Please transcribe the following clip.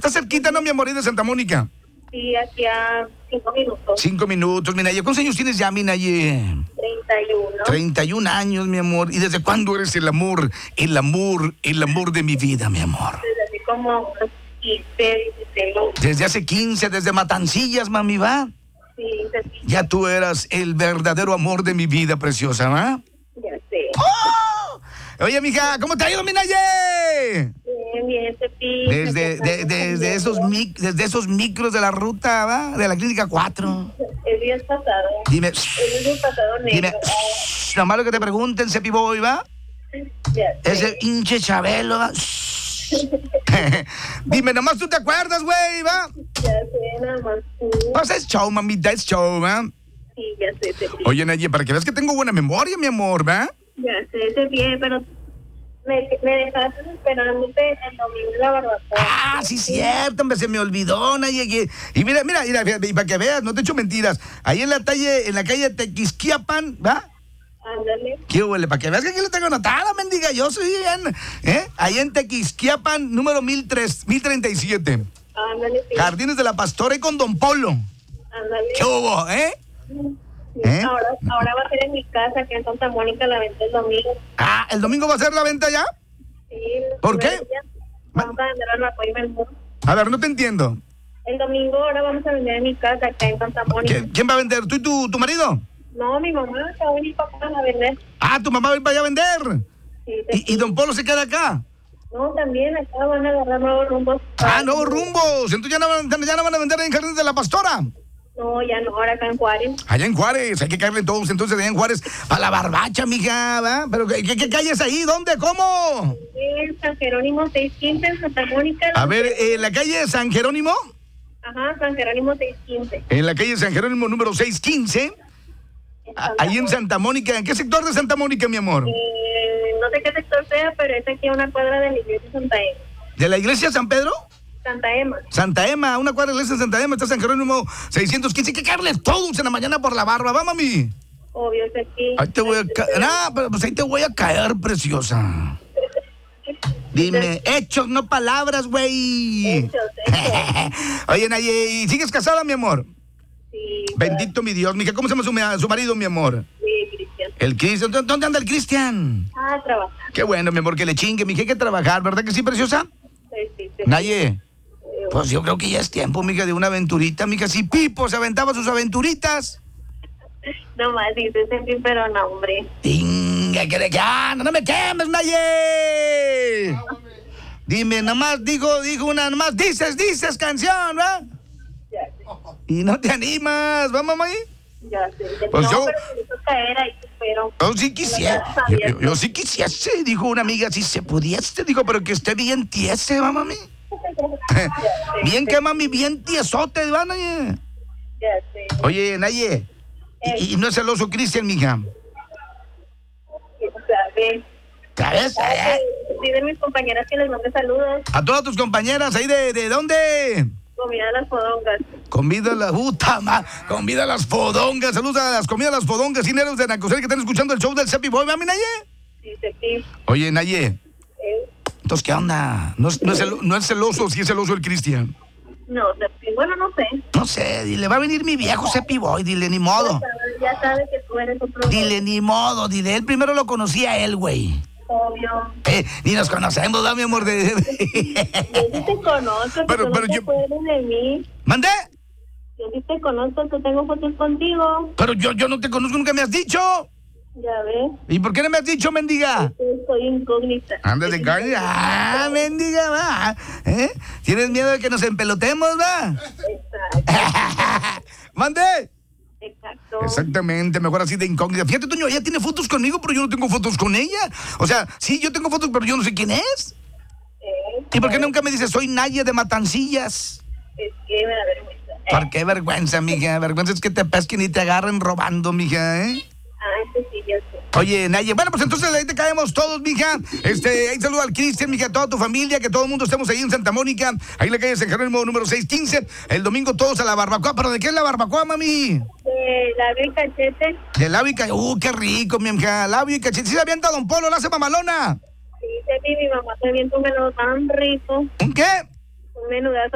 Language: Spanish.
Está cerquita, ¿no, mi amor, de Santa Mónica? Sí, aquí a 5 minutos. 5 minutos, Minaye. ¿Cuántos años tienes ya, Minaye? 31. 31 años, mi amor. ¿Y desde cuándo eres el amor de mi vida, mi amor? Desde así como unos 15, 16. Desde hace 15, desde Matancillas, mami, ¿va? Sí, sí. Ya tú eras el verdadero amor de mi vida, preciosa, ¿va? Ya sé. ¡Oh! Oye, mija, ¿cómo te ha ido, Minaye? Bien, bien, Cepi. Desde esos micros de la ruta, ¿va? De la clínica 4. El día pasado. Dime, El día pasado negro. dime, nomás lo que te pregunten, Cepi Boy, ¿va? Ya sé. Ese hinche Chabelo, ¿va? Dime, nomás tú te acuerdas, güey, ¿va? Ya sé, nada más tú. Pues es show, mamita, es show, ¿va? Sí, ya sé, Cepi. Oye, Naye, para que veas que tengo buena memoria, mi amor, ¿va? Ya sé, Cepi, pero me dejaste esperándote el domingo en la barbacoa. Ah, sí, cierto, hombre, se me olvidó, Naye. Y mira, y para que veas, no te echo mentiras. Ahí en la calle Tequisquiapan, ¿va? Ándale. ¿Qué huele? Para que veas que aquí lo tengo anotada, mendiga. Yo soy bien, ahí en Tequisquiapan, número 1037. Ándale, sí. Jardines de la Pastora y con Don Polo. Ándale. ¿Qué hubo, Sí, ¿Eh? Ahora va a ser en mi casa, aquí en Santa Mónica, la venta el domingo. Ah, ¿el domingo va a ser la venta ya? Sí. ¿Por qué? Vamos a vender barbacoa y menú. A ver, no te entiendo. El domingo ahora vamos a vender en mi casa, acá en Santa Mónica. ¿Quién va a vender? ¿Tú y tu marido? No, mi mamá, acá y mi papá van a vender. Ah, tu mamá va a ir para allá a vender. Sí, ¿Y Don Polo se queda acá? No, también acá van a agarrar nuevos rumbos. Ah, nuevos rumbos. Entonces ya no van a vender en Jardines de la Pastora. No, ya no, ahora acá en Juárez. Allá en Juárez, hay que caerle todos entonces allá en Juárez a la barbacha, mija, ¿va? ¿Pero qué calle es ahí? ¿Dónde? ¿Cómo? En San Jerónimo 615, en Santa Mónica. A ver, ¿en la calle San Jerónimo? Ajá, San Jerónimo 615. En la calle San Jerónimo número 615, ahí en Santa Mónica. ¿En qué sector de Santa Mónica, mi amor? No sé qué sector sea, pero es aquí a una cuadra de la iglesia Santa Ema. ¿De la iglesia San Pedro? Santa Ema. Santa Ema, una cuadra de la iglesia Santa Ema, está San Jerónimo 615. Hay que caerle todos en la mañana por la barba, ¿va, mami? Obvio, es aquí. Ahí te voy a caer. Nah, pero pues ahí te voy a caer, preciosa. Dime, hechos, no palabras, güey. Hechos. Oye, Naye, ¿y sigues casada, mi amor? Sí. Bendito mi Dios, mija. ¿Cómo se llama su marido, mi amor? Sí, Cristian. El Cristian. ¿Dónde anda el Cristian? Ah, trabajar. Qué bueno, mi amor, que le chingue, mija. Hay que trabajar, ¿verdad que sí, preciosa? Sí. Naye, pues yo creo que ya es tiempo, mija, de una aventurita, mija. Si Pipo se aventaba sus aventuritas. Nomás dices Cepi, pero no, hombre. Tinga, que no me quemes, Naye. Dime, nomás dijo una, nomás dices canción, ¿va? Ya sé. Y no te animas, ¿va, mamá? Ya sé. Pues no, yo- pero me hizo caer ahí, pero... Yo sí quisiera, yo sí quisiese, dijo una amiga, si se pudiese, dijo, pero que esté bien tiese, ¿va, mami? Bien que, mami, bien tiesote, ¿va, Naye? Ya sé. Oye, Naye, y no es celoso Cristian, mija. ¿Sabes? ¿Sabes? Dile a mis compañeras que les mande saludos. A todas tus compañeras, ¿ahí de dónde? Comida a las fodongas. Convida a la puta, convida a las fodongas. Saludos a las comidas, las fodongas, cineros de Nacosel que están escuchando el show del Cepi Boy, mami, Naye. Sí, Cepi. Oye, Naye, entonces, ¿qué onda? No es celoso, si es celoso el Cristian. No, Cepi, bueno, no sé. No sé, dile, va a venir mi viejo Cepi Boy, dile, ni modo. Ya sabe que tú eres otro. Dile, ni modo, dile, él primero lo conocía a él, güey. Obvio. Ni nos conocemos, ¿da, mi amor? Yo sí te conozco, Pero pero no te yo- acuerdas de mí. ¿Mandé? Yo sí te conozco, que tengo fotos contigo. Pero yo no te conozco, nunca me has dicho. Ya ves, ¿Y por qué no me has dicho, mendiga? soy incógnita. Andas de carne. Ah, mendiga, va. ¿Tienes miedo de que nos empelotemos, va? Exacto, ¡Mande! exacto. Exactamente, mejor así de incógnita. Fíjate, Toño, ella tiene fotos conmigo, pero yo no tengo fotos con ella. O sea, sí, yo tengo fotos, pero yo no sé quién es. ¿Y por qué nunca me dices, soy Naye de Matancillas? Es que me da vergüenza. ¿Por qué vergüenza, mija? Vergüenza es que te pesquen y te agarren robando, mija, ¿eh? Este sí, ya sé. Oye, Naye, bueno, pues entonces ahí te caemos todos, mija. Ahí saludo al Cristian, mija, a toda tu familia, que todo el mundo estemos ahí en Santa Mónica, ahí en la calle San Jerónimo número 615. El domingo todos a la barbacoa. ¿Pero de qué es la barbacoa, mami? Labio y cachete. De labio y cachete. Qué rico, mi hija. Labio y cachete. ¿Sí se avienta Don Polo, la hace mamalona? Sí, Cepi, mi mamá se avienta un menudo tan rico. ¿Un qué? Un menudazo